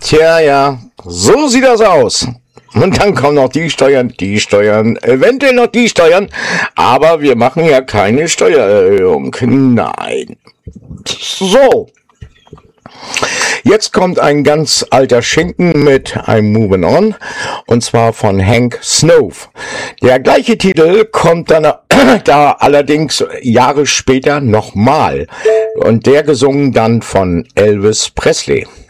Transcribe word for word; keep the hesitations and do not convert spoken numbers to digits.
Tja, ja, so sieht das aus. Und dann kommen noch die Steuern, die Steuern, eventuell noch die Steuern. Aber wir machen ja keine Steuererhöhung. Nein. So. Jetzt kommt ein ganz alter Schinken mit I'm Moving On. Und zwar von Hank Snow. Der gleiche Titel kommt dann da allerdings Jahre später nochmal. Und der gesungen dann von Elvis Presley.